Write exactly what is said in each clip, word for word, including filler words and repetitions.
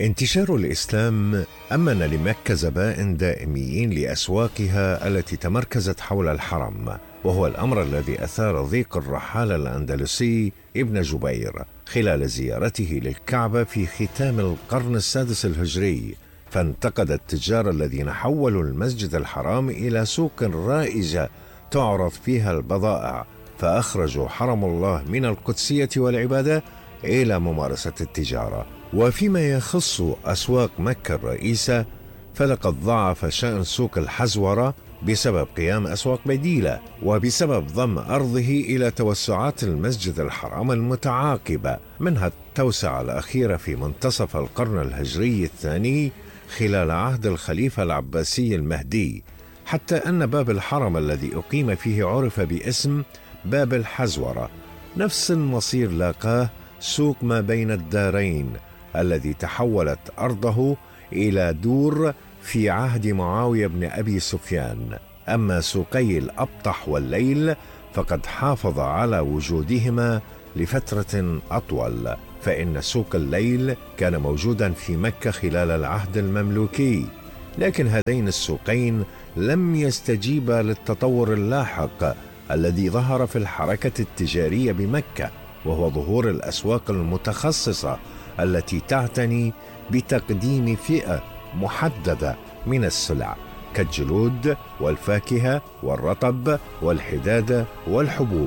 انتشار الإسلام أمن لمكة زبائن دائمين لأسواقها التي تمركزت حول الحرم، وهو الأمر الذي أثار ضيق الرحالة الأندلسي ابن جبير خلال زيارته للكعبة في ختام القرن السادس الهجري، فانتقد التجار الذين حولوا المسجد الحرام إلى سوق رائجة تعرض فيها البضائع، فأخرجوا حرم الله من القدسية والعبادة إلى ممارسة التجارة. وفيما يخص أسواق مكة الرئيسة، فلقد ضعف شأن سوق الحزورة بسبب قيام أسواق بديلة، وبسبب ضم أرضه إلى توسعات المسجد الحرام المتعاقبة، منها التوسعة الأخيرة في منتصف القرن الهجري الثاني خلال عهد الخليفة العباسي المهدي، حتى أن باب الحرم الذي أقيم فيه عرف باسم باب الحزورة. نفس المصير لاقاه سوق ما بين الدارين الذي تحولت أرضه إلى دور في عهد معاوية بن أبي سفيان. أما سوقي الأبطح والليل فقد حافظ على وجودهما لفترة أطول، فإن سوق الليل كان موجودا في مكة خلال العهد المملوكي، لكن هذين السوقين لم يستجيبا للتطور اللاحق الذي ظهر في الحركة التجارية بمكة، وهو ظهور الأسواق المتخصصة التي تعتني بتقديم فئة محددة من السلع كالجلود والفاكهة والرطب والحدادة والحبوب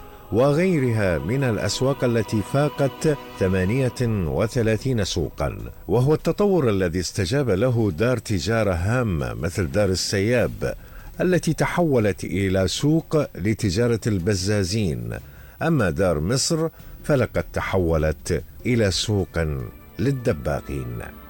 وغيرها من الأسواق التي فاقت ثمانية وثلاثين سوقا، وهو التطور الذي استجاب له دار تجارة هامة مثل دار السياب التي تحولت إلى سوق لتجارة البزازين. أما دار مصر فلقد تحولت إلى سوق للدباغين.